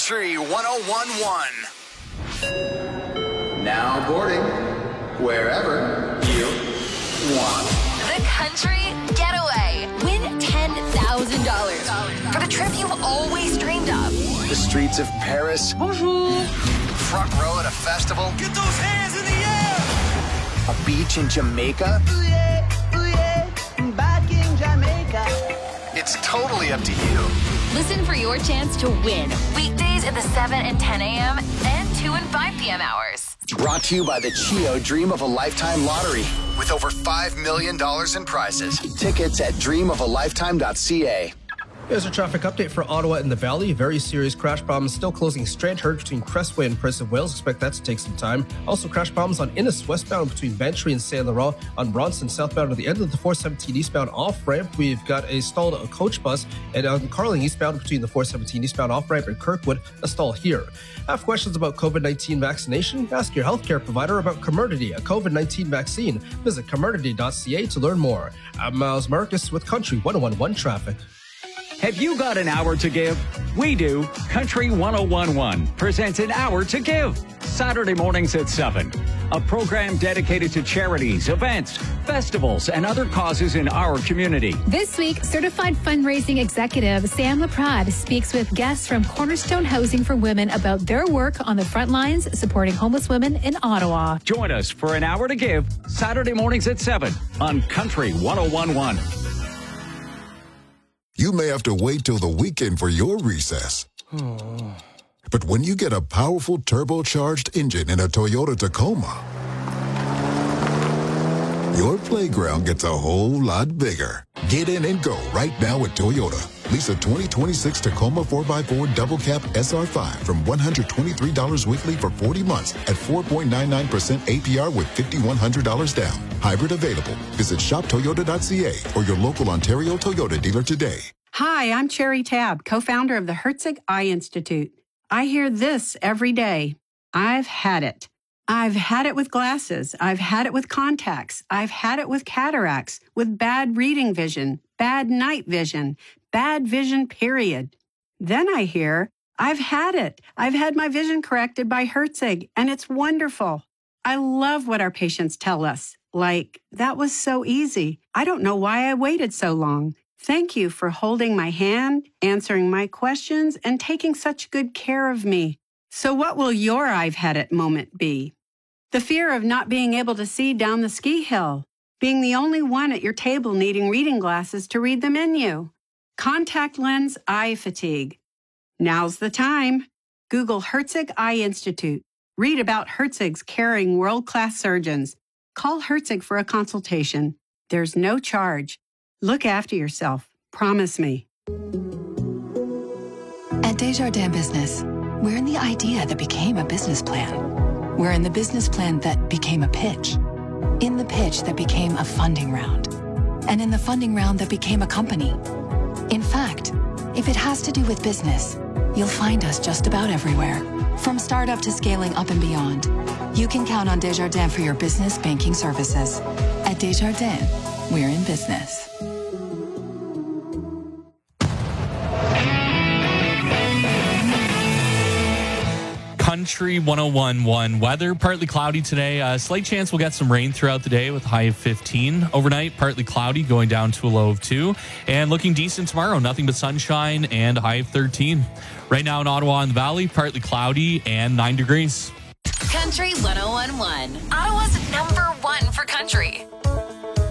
Country 101.1. Now boarding wherever you want. The Country Getaway. Win $10,000 for the trip you've always dreamed of. The streets of Paris. Bonjour. Front row at a festival. Get those hands in the air. A beach in Jamaica. Ooh yeah, back in Jamaica. It's totally up to you. Listen for your chance to win. Weekdays at the 7 and 10 a.m. and 2 and 5 p.m. hours. Brought to you by the Chio Dream of a Lifetime Lottery with over $5 million in prizes. Tickets at dreamofalifetime.ca. Here's a traffic update for Ottawa and the Valley. Very serious crash problems still closing Strandhurst between Crestway and Prince of Wales. Expect that to take some time. Also crash problems on Innis westbound between Bantry and Saint Laurent. On Bronson southbound at the end of the 417 eastbound off-ramp. We've got a stalled coach bus. And on Carling eastbound between the 417 eastbound off-ramp and Kirkwood, a stall here. Have questions about COVID-19 vaccination? Ask your healthcare provider about Comirnaty, a COVID-19 vaccine. Visit comirnaty.ca to learn more. I'm Miles Marcus with Country 101.1 Traffic. Have you got an hour to give? We do. Country 101.1 presents An Hour to Give. Saturday mornings at 7. A program dedicated to charities, events, festivals, and other causes in our community. This week, certified fundraising executive Sam Laprade speaks with guests from Cornerstone Housing for Women about their work on the front lines supporting homeless women in Ottawa. Join us for An Hour to Give, Saturday mornings at 7 on Country 101.1. You may have to wait till the weekend for your recess. But when you get a powerful turbocharged engine in a Toyota Tacoma, your playground gets a whole lot bigger. Get in and go right now at Toyota. Lease a 2026 Tacoma 4x4 Double Cab SR5 from $123 weekly for 40 months at 4.99% APR with $5,100 down. Hybrid available. Visit shoptoyota.ca or your local Ontario Toyota dealer today. Hi, I'm Cherry Tabb, co-founder of the Herzig Eye Institute. I hear this every day. I've had it. I've had it with glasses. I've had it with contacts. I've had it with cataracts, with bad reading vision, bad night vision, bad vision, period. Then I hear, I've had it. I've had my vision corrected by Herzig, and it's wonderful. I love what our patients tell us. Like, that was so easy. I don't know why I waited so long. Thank you for holding my hand, answering my questions, and taking such good care of me. So what will your I've had it moment be? The fear of not being able to see down the ski hill. Being the only one at your table needing reading glasses to read the menu. Contact lens eye fatigue. Now's the time. Google Herzig Eye Institute. Read about Herzig's caring world-class surgeons. Call Herzig for a consultation. There's no charge. Look after yourself. Promise me. At Desjardins Business, we're in the idea that became a business plan. We're in the business plan that became a pitch. In the pitch that became a funding round. And in the funding round that became a company. In fact, if it has to do with business, you'll find us just about everywhere. From startup to scaling up and beyond, you can count on Desjardins for your business banking services. At Desjardins, we're in business. Country 101.1 weather, partly cloudy today. Slight chance we'll get some rain throughout the day with a high of 15. Overnight, partly cloudy, going down to a low of 2. And looking decent tomorrow, nothing but sunshine and a high of 13. Right now in Ottawa and the Valley, partly cloudy and 9 degrees. Country 101.1. Ottawa's #1 for country.